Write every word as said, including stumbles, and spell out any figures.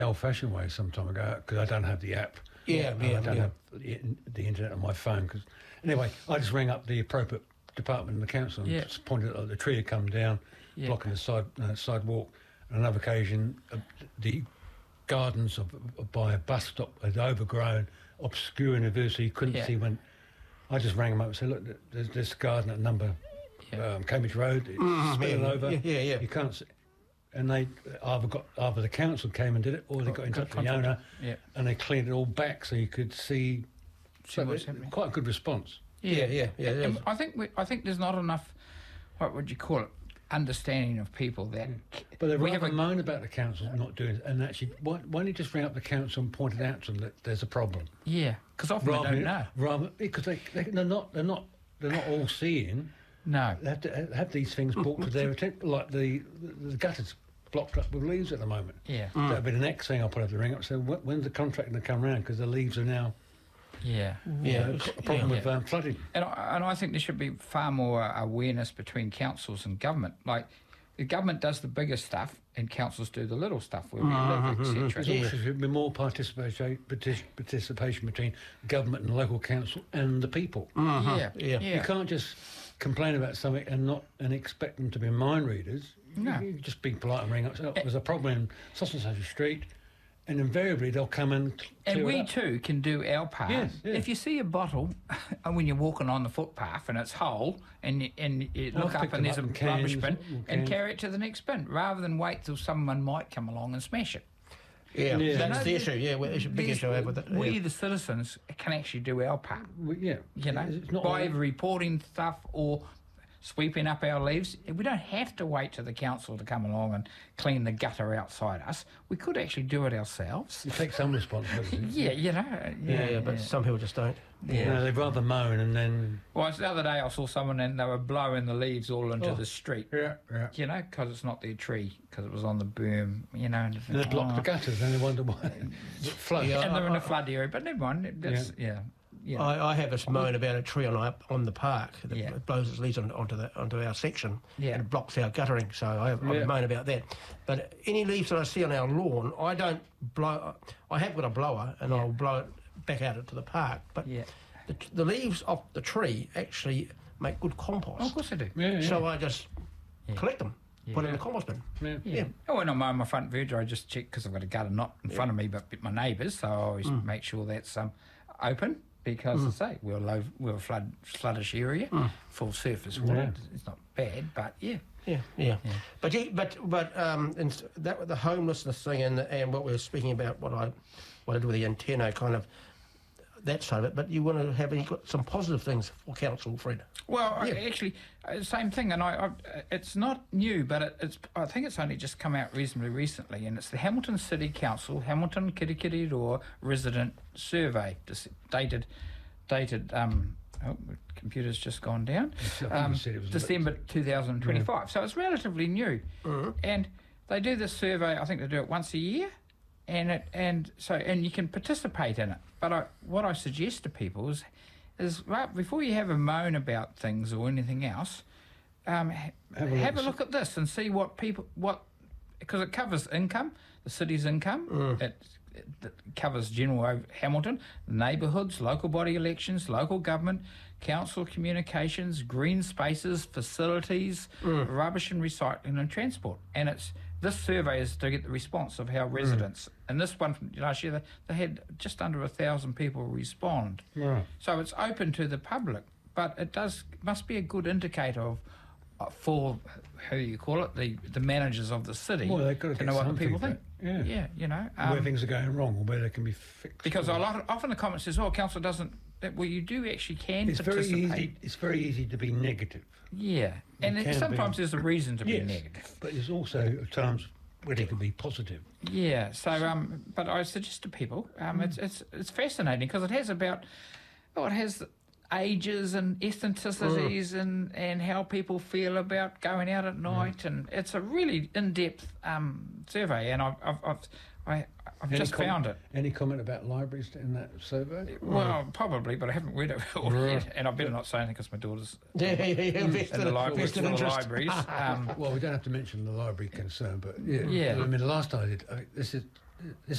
old-fashioned way some time ago because I don't have the app. Yeah, and yeah, I don't yeah. have the, the internet on my phone. Cause, anyway, I just rang up the appropriate department in the council and Yeah. just pointed out the tree had come down, Yeah. blocking the side uh, sidewalk. On another occasion, uh, the gardens of, of, by a bus stop had overgrown, obscuring the view, so you couldn't Yeah. see when... I just rang them up and said, look, there's this garden at number Yeah. um, Cambridge Road, it's Mm, spilling yeah, over. yeah, yeah, yeah. You can't see... And they either got either the council came and did it, or they got in touch with the owner, Yeah. and they cleaned it all back so you could see. So what's it- happening. quite a good response. Yeah, yeah, yeah. it And is. I think we, I think there's not enough. What would you call it? Understanding of people that. But they we have rather a, moan about the council not doing it, and actually, why, why don't you just ring up the council and point it out to them that there's a problem? yeah, because often they don't know. rather because they, they they're not they're not they're not all seeing. No. They have to have these things brought to their attention, like the, the the gutters blocked up with leaves at the moment. Yeah. That'll be the next thing I'll put up the ring up. So when, when's the contract going to come round? Because the leaves are now Yeah. Yeah, uh, it's- a problem yeah. with um, flooding. And I, and I think there should be far more awareness between councils and government. Like, the government does the bigger stuff and councils do the little stuff where we live, et cetera. There also should be more participation, partic- participation between government and local council and the people. Yeah, Yeah. yeah. You can't just complain about something and not and expect them to be mind readers. No. You, you just be polite and ring up. Say, oh, there's a problem in such and such a street, and invariably they'll come and clear And it we up. too can do our part. Yes, yeah. If you see a bottle when you're walking on the footpath and it's whole, and you, and you I'll look pick up them and there's up a in cans, rubbish bin, in and cans. carry it to the next bin, rather than wait till someone might come along and smash it. Yeah, Yeah. that's No, the issue. Yeah, well, it's a big These- issue I have with it. We, Yeah. the citizens, can actually do our part. We- yeah, You know, it's not by all- reporting stuff or sweeping up our leaves. We don't have to wait till the council to come along and clean the gutter outside us. We could actually do it ourselves. you take some responsibility. Yeah, you know. Yeah, Yeah, yeah, but some people just don't. You know, they'd rather moan and then Well, the other day I saw someone and they were blowing the leaves all into Oh. the street. yeah, yeah. You know, because it's not their tree, because it was on the boom, you know. And, And they block the gutters, and they wonder why it flows. Yeah. And they're in a flood area, but never mind. That's, yeah. yeah. You know. I, I have this moan about a tree on up on the park that Yeah. blows its leaves on, onto the onto our section Yeah. and it blocks our guttering. So I have I Yeah. moan about that. But any leaves that I see on our lawn, I don't blow. I have got a blower and I'll blow it back out into the park. But Yeah. the, the leaves off the tree actually make good compost. Oh, of course I do. Yeah, yeah. So I just Yeah. collect them, put it in Yeah. the compost bin. yeah. Yeah. Oh, when I'm on my front verge, I just check because I've got a gutter not in front of me, but my neighbours. So I always make sure that's um, open because, as I say, we're low, we're a flood floodish area, full surface water. Yeah. It's not bad, but yeah, Yeah, yeah, Yeah. But yeah, but but um, and s- that the homelessness thing and and what we were speaking about, what I what I do with the antenna, kind of that side of it. But you want to have any got some positive things for council, Fred? Well, I, Yeah. actually, uh, same thing, and I, I, it's not new, but it, it's. I think it's only just come out reasonably recently, and it's the Hamilton City Council Hamilton Kirikiriroa Resident Survey, dis- dated, dated. Um, oh, the computer's just gone down. think Um, you said it was a bit- December two thousand twenty-five. So it's relatively new, and they do this survey. I think they do it once a year. And it and so and you can participate in it. But I, what I suggest to people is, is right before you have a moan about things or anything else, um, ha- Have a have, look. a look at this and see what people what because it covers income, the city's income. It, it, it covers general over Hamilton, neighbourhoods, local body elections, local government, council communications, green spaces, facilities, rubbish and recycling and transport. And it's this survey is to get the response of our residents. And this one from last year, they, they had just under a thousand people respond. Right. So it's open to the public, but it does must be a good indicator of uh, for who you call it, the the managers of the city. Well, they've got to to get know what the some people feedback. think. Yeah. yeah, you know, where um, things are going wrong or where they can be fixed. because a lot of, often the comment says, "Oh, council doesn't." Well, you do actually can it's very participate. easy. It's very easy to be negative. Yeah, and You it, can sometimes be. there's a reason to be Yes, negative. but there's also times where they can be positive. Yeah, so um, but I suggest to people, um, Hmm. it's it's it's fascinating because it has about, oh, it has ages and ethnicities and and how people feel about going out at night, and it's a really in depth um survey, and I've I've I've, I, I've Any just com- found it. Any comment about libraries in that survey? Well, probably, but I haven't read it all Right. yet, and I better not say anything because my daughter's Yeah, yeah, yeah. in vested- the library, vested the interest. libraries. Um, Well, we don't have to mention the library concern, but yeah. Yeah. I mean, the last time I did, I, this is there's